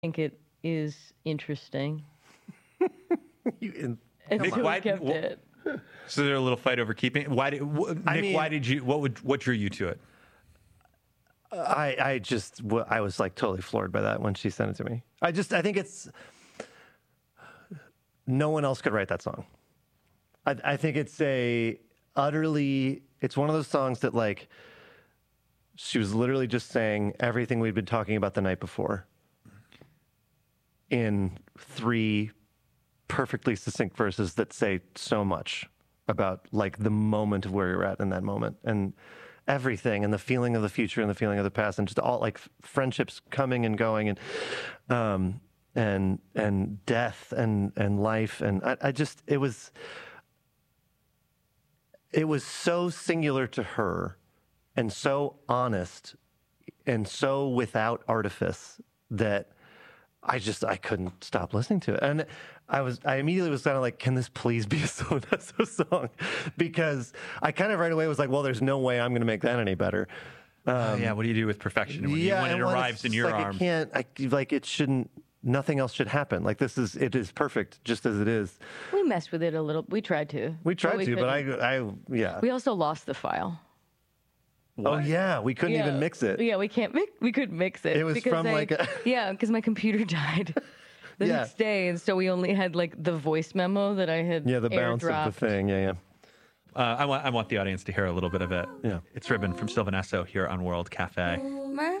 think it is interesting. And Nick, so why- we kept it. So there's a little fight over keeping. Nick, why did you? What drew you to it? I was like totally floored by that when she sent it to me. I think it's no one else could write that song. I think it's it's one of those songs that like she was literally just saying everything we'd been talking about the night before in 3 perfectly succinct verses that say so much about like the moment of where you're at in that moment and everything and the feeling of the future and the feeling of the past and just all like friendships coming and going and death and life and I just it was so singular to her and so honest and so without artifice that I couldn't stop listening to it. And I immediately was kind of like, can this please be a So Nesso song? Because I kind of right away was like, well, there's no way I'm going to make that any better. Yeah, what do you do with perfection when it arrives in your arms? It shouldn't, nothing else should happen. Like it is perfect just as it is. We messed with it a little. We tried to. But yeah. We also lost the file. What? Oh yeah, we couldn't even mix it. Yeah, we couldn't mix it. It was from because my computer died the next day, and so we only had like the voice memo that I had. Yeah, the bounce of the thing. Yeah. I want the audience to hear a little bit of it. Yeah, it's Ribbon from Sylvan Esso here on World Cafe.